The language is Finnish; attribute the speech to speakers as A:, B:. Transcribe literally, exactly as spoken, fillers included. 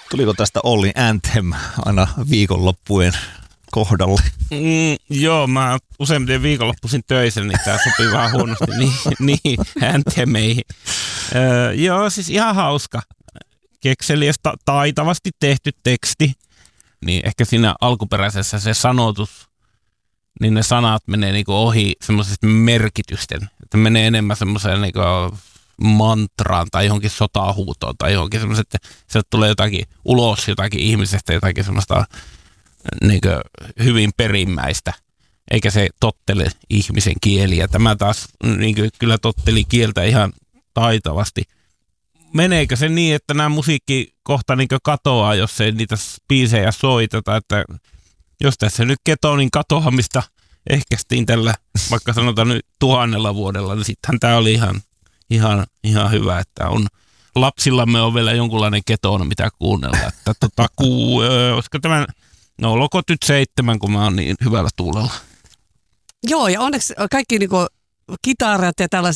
A: Tuliko tästä Olli Anthem aina viikonloppujen kohdalle?
B: Mm, joo, mä useimmiten viikonloppuisin töissä, niin tää sopii vähän huonosti niin, niin Anthemeihin. Öö, joo, siis ihan hauska. Kekseliäs ta- taitavasti tehty teksti. Niin ehkä siinä alkuperäisessä se sanotus, niin ne sanat menee niinku ohi semmoisesta merkitysten. Että menee enemmän semmoiseen niinku mantraan tai johonkin sotahuutoon tai johonkin semmoiset, että sieltä tulee jotakin ulos jotakin ihmisestä, jotakin semmoista niinku hyvin perimmäistä. Eikä se tottele ihmisen kieliä. Tämä taas niinku kyllä totteli kieltä ihan taitavasti. Meneekö se niin, että nämä musiikki kohta niin katoaa, jos ei niitä biisejä soiteta, että jos tässä nyt Ketonin katoamista ehkäistiin tällä, vaikka sanotaan nyt tuhannella vuodella, niin sittenhän tämä oli ihan, ihan, ihan hyvä, että on lapsillamme on vielä jonkunlainen Keton, mitä kuunnella, että tota, kuu, öö, olisiko tämä, no olkoon nyt seitsemän, kun mä oon niin hyvällä tuulella.
C: Joo, ja onneksi kaikki niinku kitarat ja tällaiset